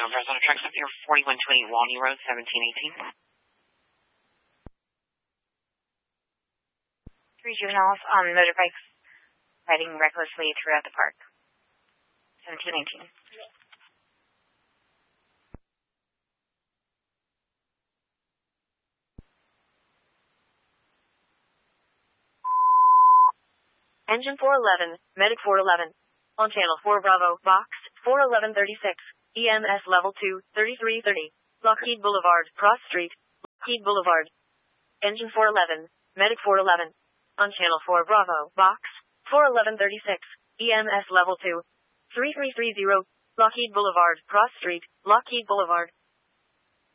Arizona Truck Stop here, 4120 Walney Road, 1718. 3 juveniles on motorbikes riding recklessly throughout the park. 1718. Engine 411, Medic 411. On Channel 4 Bravo, Box 41136. EMS Level 2, 3330. Lockheed Boulevard, Cross Street, Lockheed Boulevard. Engine 411, Medic 411. On Channel 4 Bravo, Box 41136. EMS Level 2, 3330. Lockheed Boulevard, Cross Street, Lockheed Boulevard.